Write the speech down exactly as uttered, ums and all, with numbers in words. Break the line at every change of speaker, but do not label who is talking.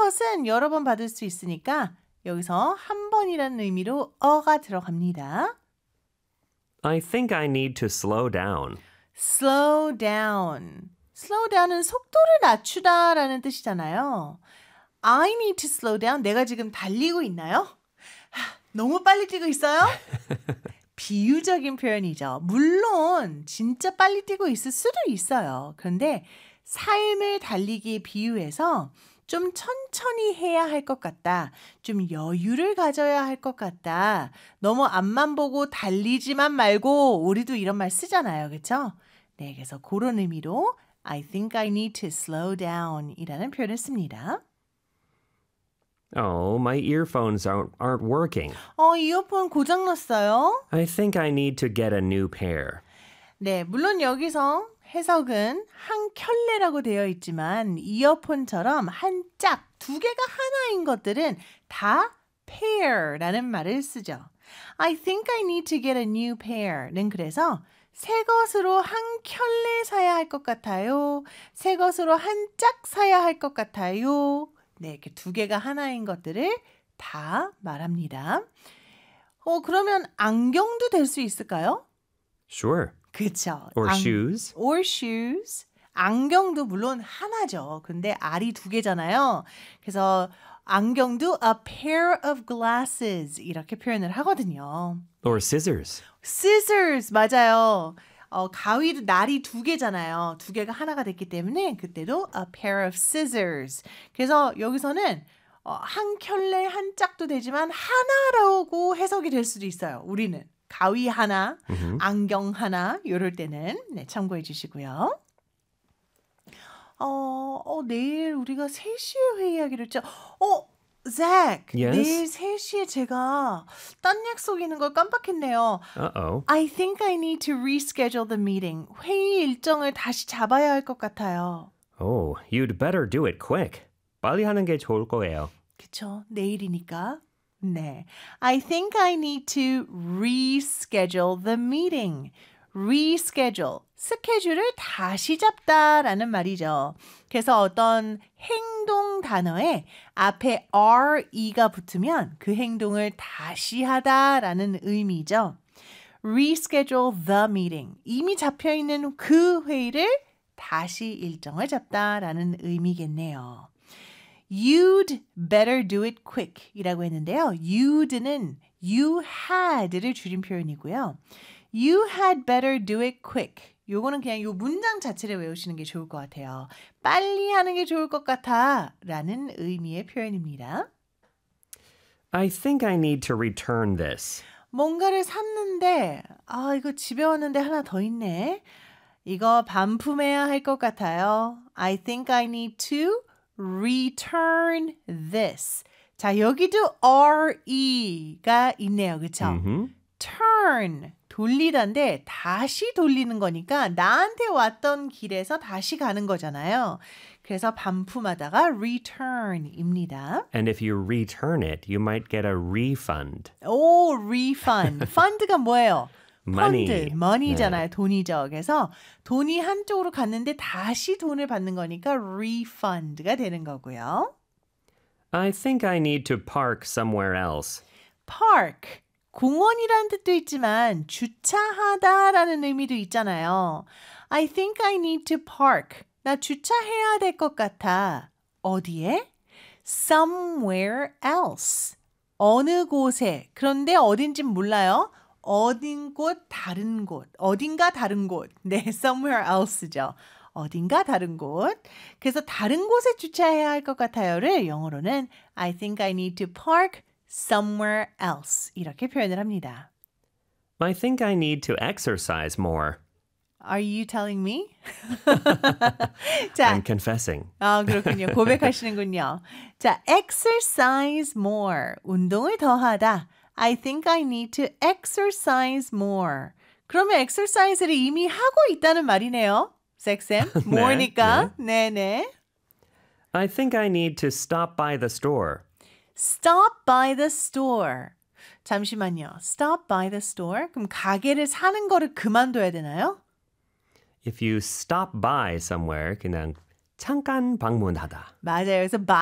것은 여러 번 받을 수 있으니까 여기서 한 번이라는 의미로 어가 들어갑니다.
I think I need to slow down.
slow down. slow down은 속도를 낮추다라는 뜻이잖아요. I need to slow down. 내가 지금 달리고 있나요? 너무 빨리 뛰고 있어요? 비유적인 표현이죠. 물론 진짜 빨리 뛰고 있을 수도 있어요. 그런데 삶을 달리기에 비유해서 좀 천천히 해야 할 것 같다. 좀 여유를 가져야 할 것 같다. 너무 앞만 보고 달리지만 말고 우리도 이런 말 쓰잖아요. 그렇죠? 네, 그래서 그런 의미로 I think I need to slow down 이라는 표현을 씁니다.
Oh, my earphones aren't, aren't working.
어, 이어폰 고장났어요.
I think I need to get a new pair.
네, 물론 여기서 해석은 한 켤레라고 되어 있지만 이어폰처럼 한 짝, 두 개가 하나인 것들은 다 pair라는 말을 쓰죠. I think I need to get a new pair는 그래서 새 것으로 한 켤레 사야 할 것 같아요. 새 것으로 한 짝 사야 할 것 같아요. 네, 이렇게 두 개가 하나인 것들을 다 말합니다. 어, 그러면 안경도 될 수 있을까요?
Sure.
그렇죠.
Or
안,
shoes.
Or shoes. 안경도 물론 하나죠. 근데 알이 두 개잖아요. 그래서 안경도 a pair of glasses 이렇게 표현을 하거든요.
Or scissors.
Scissors 맞아요. 어, 가위도 날이 두 개잖아요. 두 개가 하나가 됐기 때문에 그때도 a pair of scissors. 그래서 여기서는 어, 한 켤레 한 짝도 되지만 하나라고 해석이 될 수도 있어요. 우리는. 가위 하나,
Mm-hmm.
안경 하나 이럴 때는 네, 참고해 주시고요. 어, 어, 내일 우리가 세 시에 회의하기로 했죠. 어, Zach,
Yes?
내일 세 시에 제가 딴 약속 있는 걸 깜빡했네요.
Uh-oh.
I think I need to reschedule the meeting. 회의 일정을 다시 잡아야 할 것 같아요.
Oh, you'd better do it quick. 빨리 하는 게 좋을 거예요.
그쵸, 내일이니까. 네. I think I need to reschedule the meeting. reschedule. 스케줄을 다시 잡다라는 말이죠. 그래서 어떤 행동 단어에 앞에 re가 붙으면 그 행동을 다시 하다라는 의미죠. reschedule the meeting. 이미 잡혀있는 그 회의를 다시 일정을 잡다라는 의미겠네요. You'd better do it quick 이라고 했는데요. You'd는 you had를 줄인 표현이고요. You had better do it quick. 요거는 그냥 요 문장 자체를 외우시는 게 좋을 것 같아요. 빨리 하는 게 좋을 것 같아 라는 의미의 표현입니다.
I think I need to return this.
뭔가를 샀는데 아 이거 집에 왔는데 하나 더 있네. 이거 반품해야 할 것 같아요. I think I need to return this. 자, 여기도 re가 있네요. 그렇죠?
Mm-hmm.
turn, 돌리다인데 다시 돌리는 거니까 나한테 왔던 길에서 다시 가는 거잖아요. 그래서 반품하다가 return입니다.
And if you return it, you might get a refund.
오, refund. fund가 뭐예요?
Money.
펀드, money잖아요.
네.
돈이죠. 그래서 돈이 한쪽으로 갔는데 다시 돈을 받는 거니까 refund가 되는 거고요.
I think I need to park somewhere else.
park, 공원이라는 뜻도 있지만 주차하다라는 의미도 있잖아요. I think I need to park. 나 주차해야 될 것 같아. 어디에? somewhere else. 어느 곳에. 그런데 어딘진 몰라요. 어딘 곳, 다른 곳. 어딘가 다른 곳. 네, somewhere else죠. 어딘가 다른 곳. 그래서 다른 곳에 주차해야 할 것 같아요를 영어로는 I think I need to park somewhere else. 이렇게 표현을 합니다.
I think I need to exercise more.
Are you telling me? 자,
I'm confessing.
아, 그렇군요. 고백하시는군요. 자, exercise more. 운동을 더 하다. I think I need to exercise more. 그러면 exercise를 이미 하고 있다는 말이네요. 섹쌤, more니까. 네, 네.
I think I need to stop by the store.
Stop by the store. 잠시만요. Stop by the store. 그럼 가게를 사는 거를 그만둬야 되나요?
If you stop by somewhere, 그냥 잠깐 방문하다.
맞아요. 그래서 by